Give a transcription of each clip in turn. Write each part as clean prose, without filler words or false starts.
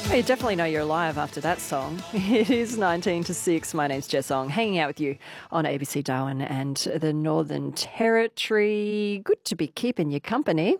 Well, you definitely know you're alive after that song. It is 19 to 6. My name's Jess Ong, hanging out with you on ABC Darwin and the Northern Territory. Good to be keeping you company.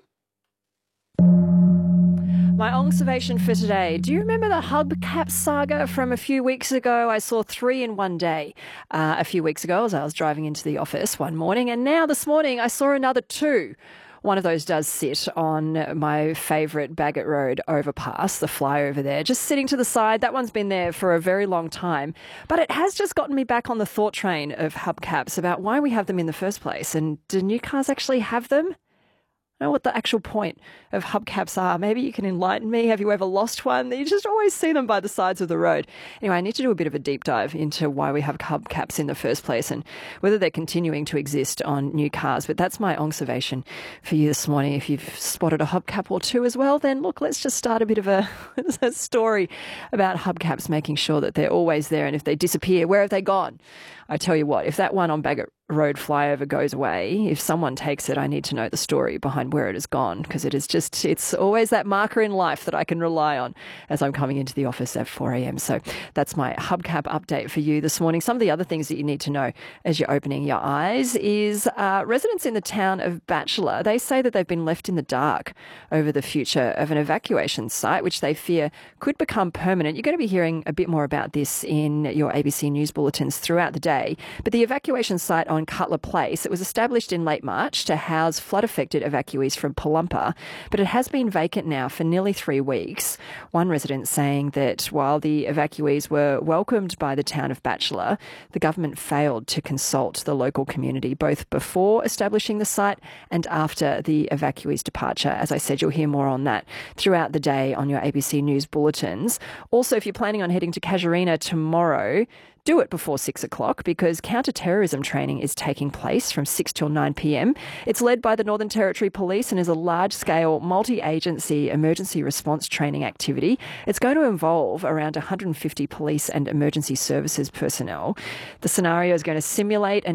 My observation for today. Do you remember the hubcap saga from a few weeks ago? I saw 3 in one day a few weeks ago as I was driving into the office one morning. And now this morning I saw another 2. One of those does sit on my favourite Bagot Road overpass, the flyover there, just sitting to the side. That one's been there for a very long time. But it has just gotten me back on the thought train of hubcaps about why we have them in the first place. And do new cars actually have them? I don't know what the actual point of hubcaps are. Maybe you can enlighten me. Have you ever lost one? You just always see them by the sides of the road. Anyway, I need to do a bit of a deep dive into why we have hubcaps in the first place and whether they're continuing to exist on new cars. But that's my observation for you this morning. If you've spotted a hubcap or 2 as well, then look, let's just start a bit of a story about hubcaps, making sure that they're always there. And if they disappear, where have they gone? I tell you what, if that one on Bagot Road flyover goes away, if someone takes it, I need to know the story behind where it has gone, because it's always that marker in life that I can rely on as I'm coming into the office at 4 a.m. So that's my hubcap update for you this morning. Some of the other things that you need to know as you're opening your eyes is residents in the town of Batchelor, they say that they've been left in the dark over the future of an evacuation site, which they fear could become permanent. You're going to be hearing a bit more about this in your ABC News bulletins throughout the day. But the evacuation site on Cutler Place, it was established in late March to house flood-affected evacuees from Palumpa, but it has been vacant now for nearly 3 weeks. One resident saying that while the evacuees were welcomed by the town of Batchelor, the government failed to consult the local community both before establishing the site and after the evacuees' departure. As I said, you'll hear more on that throughout the day on your ABC News bulletins. Also, if you're planning on heading to Casuarina tomorrow, do it before 6 o'clock because counter-terrorism training is taking place from 6 till 9 p.m. It's led by the Northern Territory Police and is a large-scale multi-agency emergency response training activity. It's going to involve around 150 police and emergency services personnel. The scenario is going to simulate an